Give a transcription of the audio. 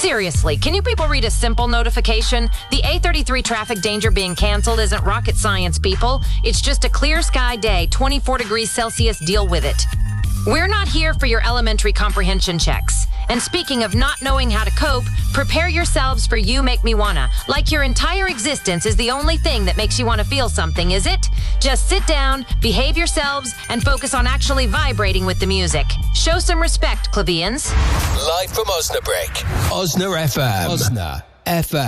Seriously, can you people read a simple notification? The A33 traffic danger being canceled isn't rocket science, people. It's just a clear sky day, 24 degrees Celsius, deal with it. We're not here for your elementary comprehension checks. And speaking of not knowing how to cope, prepare yourselves for You Make Me Wanna. Like your entire existence is the only thing that makes you want to feel something, is it? Just sit down, behave yourselves, and focus on actually vibrating with the music. Show some respect, plebeians. Live from Osnabrück. Osna FM. Osna FM.